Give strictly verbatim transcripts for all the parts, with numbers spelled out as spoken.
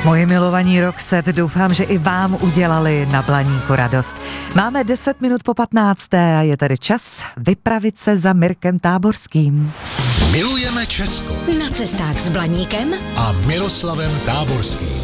Moji milovaní Roxette, doufám, že i vám udělali na Blaníku radost. Máme deset minut po patnácté a je tady čas vypravit se za Mirkem Táborským. Milujeme Česko. Na cestách s Blaníkem a Miroslavem Táborským.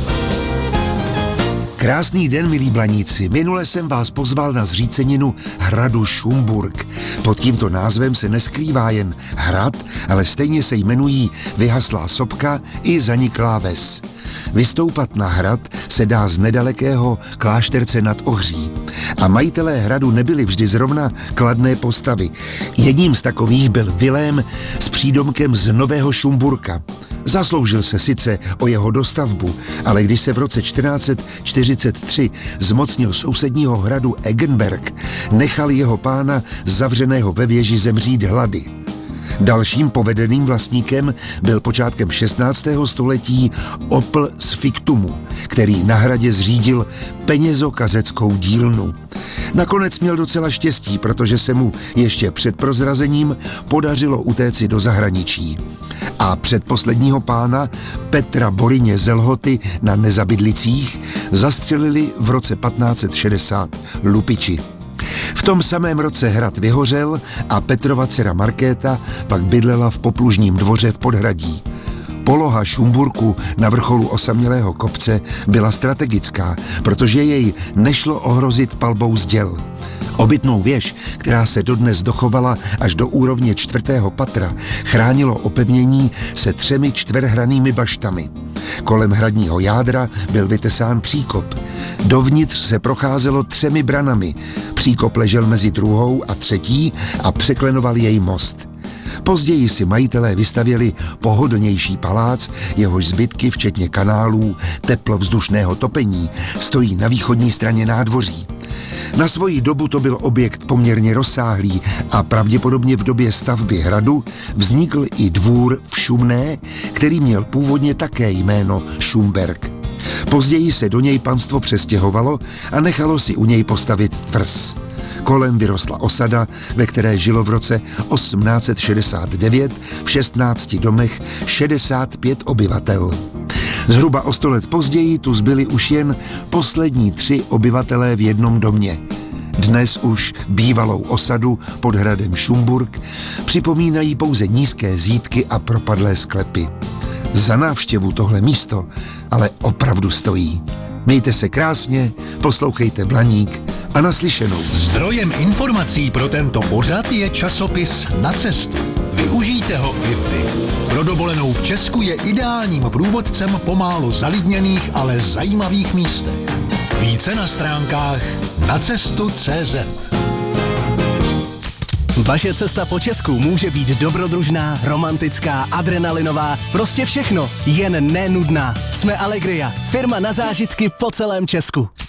Krásný den, milí Blaníci. Minule jsem vás pozval na zříceninu hradu Šumburk. Pod tímto názvem se neskrývá jen hrad, ale stejně se jmenují vyhaslá sopka i zaniklá ves. Vystoupat na hrad se dá z nedalekého klášterce nad Ohří. A majitelé hradu nebyli vždy zrovna kladné postavy. Jedním z takových byl Vilém s přídomkem z Nového Šumburka. Zasloužil se sice o jeho dostavbu, ale když se v roce čtrnáct set čtyřicet tři zmocnil sousedního hradu Eggenberg, nechal jeho pána zavřeného ve věži zemřít hlady. Dalším povedeným vlastníkem byl počátkem šestnáctého století Opl z Fiktumu, který na hradě zřídil penězokazeckou dílnu. Nakonec měl docela štěstí, protože se mu ještě před prozrazením podařilo utéci do zahraničí. A předposledního pána Petra Boryně z Lhoty na Nezabydlicích zastřelili v roce patnáct set šedesát lupiči. V tom samém roce hrad vyhořel a Petrova dcera Markéta pak bydlela v poplužním dvoře v Podhradí. Poloha Šumburku na vrcholu osamělého kopce byla strategická, protože jej nešlo ohrozit palbou z děl. Obytnou věž, která se dodnes dochovala až do úrovně čtvrtého patra, chránilo opevnění se třemi čtverhranými baštami. Kolem hradního jádra byl vytesán příkop. Dovnitř se procházelo třemi branami. Příkop ležel mezi druhou a třetí a překlenoval jej most. Později si majitelé vystavěli pohodlnější palác, jehož zbytky, včetně kanálů, teplovzdušného topení, stojí na východní straně nádvoří. Na svoji dobu to byl objekt poměrně rozsáhlý a pravděpodobně v době stavby hradu vznikl i dvůr v Šumné, který měl původně také jméno Šumberk. Později se do něj panstvo přestěhovalo a nechalo si u něj postavit tvrz. Kolem vyrostla osada, ve které žilo v roce osmnáct set šedesát devět v šestnácti domech šedesát pět obyvatel. Zhruba o sto let později tu zbyli už jen poslední tři obyvatelé v jednom domě. Dnes už bývalou osadu pod hradem Šumburk připomínají pouze nízké zídky a propadlé sklepy. Za návštěvu tohle místo ale opravdu stojí. Mějte se krásně, poslouchejte Blaník a naslyšenou. Zdrojem informací pro tento pořad je časopis Na cestu. Využijte ho i vy. Pro dovolenou v Česku je ideálním průvodcem po málo zalidněných, ale zajímavých místech. Více na stránkách nacestu tečka cé zet. Vaše cesta po Česku může být dobrodružná, romantická, adrenalinová, prostě všechno, jen nenudná. Jsme Allegria, firma na zážitky po celém Česku.